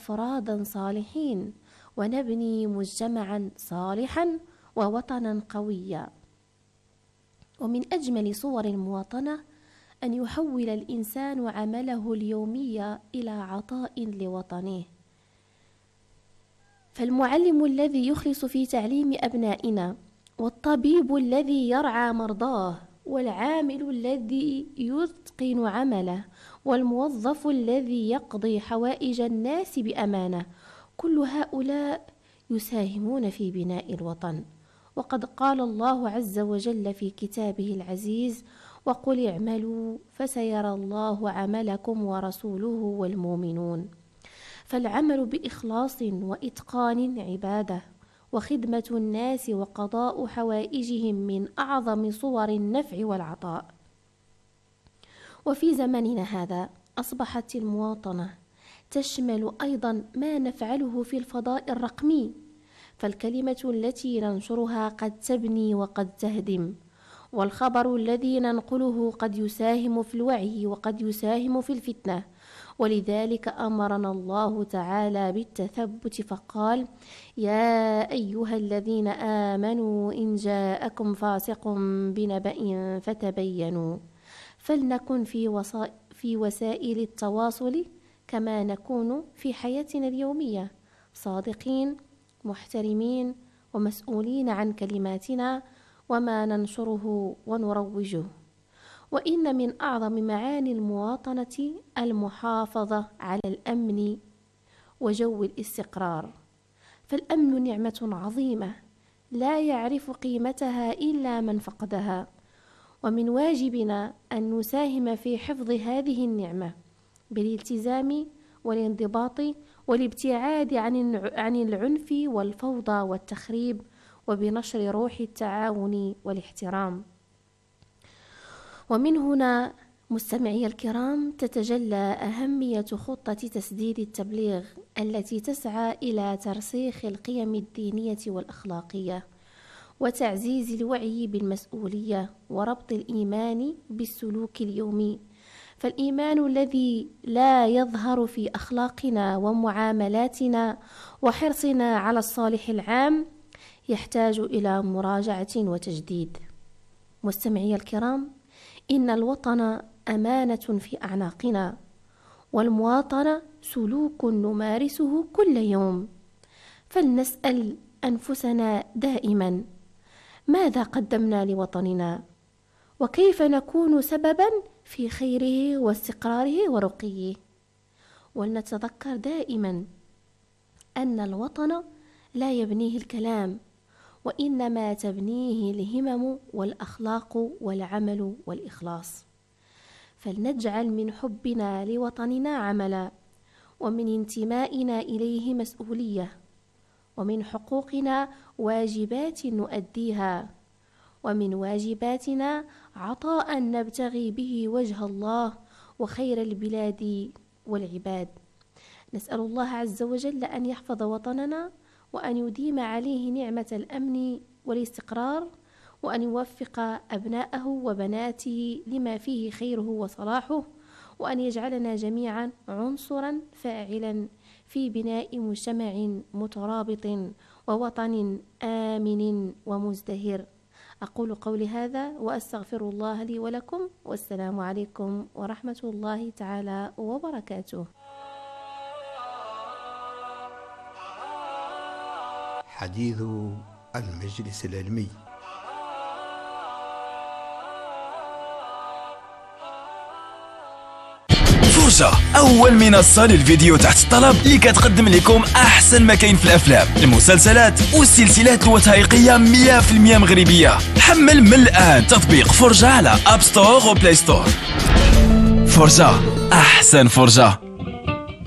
أفرادا صالحين ونبني مجتمعا صالحا ووطنا قويا. ومن أجمل صور المواطنة أن يحول الإنسان عمله اليومي إلى عطاء لوطنه. فالمعلم الذي يخلص في تعليم أبنائنا، والطبيب الذي يرعى مرضاه، والعامل الذي يتقن عمله، والموظف الذي يقضي حوائج الناس بأمانة، كل هؤلاء يساهمون في بناء الوطن. وقد قال الله عز وجل في كتابه العزيز: وقل اعملوا فسيرى الله عملكم ورسوله والمؤمنون. فالعمل بإخلاص وإتقان عبادة، وخدمة الناس وقضاء حوائجهم من أعظم صور النفع والعطاء. وفي زمننا هذا أصبحت المواطنة تشمل أيضا ما نفعله في الفضاء الرقمي، فالكلمة التي ننشرها قد تبني وقد تهدم، والخبر الذي ننقله قد يساهم في الوعي وقد يساهم في الفتنة. ولذلك أمرنا الله تعالى بالتثبت فقال: يا أيها الذين آمنوا إن جاءكم فاسق بنبأ فتبينوا. فلنكن في وسائل التواصل كما نكون في حياتنا اليومية صادقين محترمين ومسؤولين عن كلماتنا وما ننشره ونروجه. وإن من أعظم معاني المواطنة المحافظة على الأمن وجو الاستقرار، فالأمن نعمة عظيمة لا يعرف قيمتها إلا من فقدها، ومن واجبنا أن نساهم في حفظ هذه النعمة بالالتزام والانضباط والابتعاد عن العنف والفوضى والتخريب، وبنشر روح التعاون والاحترام. ومن هنا مستمعي الكرام تتجلى أهمية خطة تسديد التبليغ التي تسعى إلى ترسيخ القيم الدينية والأخلاقية وتعزيز الوعي بالمسؤولية وربط الإيمان بالسلوك اليومي. فالإيمان الذي لا يظهر في أخلاقنا ومعاملاتنا وحرصنا على الصالح العام يحتاج إلى مراجعة وتجديد. مستمعي الكرام، إن الوطن أمانة في أعناقنا، والمواطنة سلوك نمارسه كل يوم. فلنسأل أنفسنا دائما: ماذا قدمنا لوطننا؟ وكيف نكون سببا في خيره واستقراره ورقيه؟ ولنتذكر دائما أن الوطن لا يبنيه الكلام، وإنما تبنيه الهمم والأخلاق والعمل والإخلاص. فلنجعل من حبنا لوطننا عملا، ومن انتمائنا إليه مسؤولية، ومن حقوقنا واجبات نؤديها، ومن واجباتنا عطاء نبتغي به وجه الله وخير البلاد والعباد. نسأل الله عز وجل أن يحفظ وطننا، وأن يديم عليه نعمة الأمن والاستقرار، وأن يوفق أبناءه وبناته لما فيه خيره وصلاحه، وأن يجعلنا جميعا عنصرا فاعلا في بناء مجتمع مترابط ووطن آمن ومزدهر. أقول قولي هذا وأستغفر الله لي ولكم، والسلام عليكم ورحمة الله تعالى وبركاته. حديث المجلس العلمي. فرجة، أول منصة للفيديو تحت الطلب اللي كتقدم لكم أحسن ما كاين في الأفلام، المسلسلات والسلسلات الوثائقية 100% مغربية. حمل من الآن تطبيق فرجة على أب ستور وبلاي ستور. فرجة، أحسن فرجة.